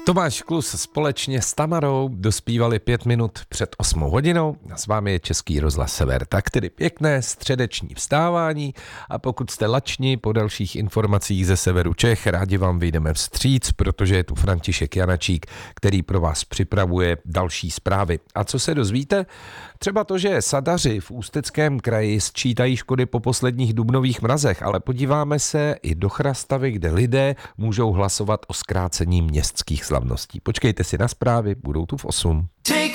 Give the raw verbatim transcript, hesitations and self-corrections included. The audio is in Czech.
Tomáš Klus společně s Tamarou dospívali pět minut před osmou hodinou. S vámi je Český rozhlas Sever. Tak tedy pěkné středeční vstávání a pokud jste lační po dalších informacích ze severu Čech, rádi vám vyjdeme vstříc, protože je tu František Janačík, který pro vás připravuje další zprávy. A co se dozvíte? Třeba to, že sadaři v Ústeckém kraji sčítají škody po posledních dubnových mrazech, ale podíváme se i do Chrastavy, kde lidé můžou hlasovat o zkrácení městských slavností. Počkejte si na zprávy, budou tu v osm. Take